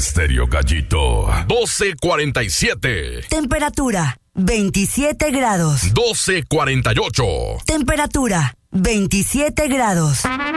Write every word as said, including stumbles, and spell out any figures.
Estéreo Gallito, doce cuarenta y siete. Temperatura, veintisiete grados. doce cuarenta y ocho. Temperatura, veintisiete grados.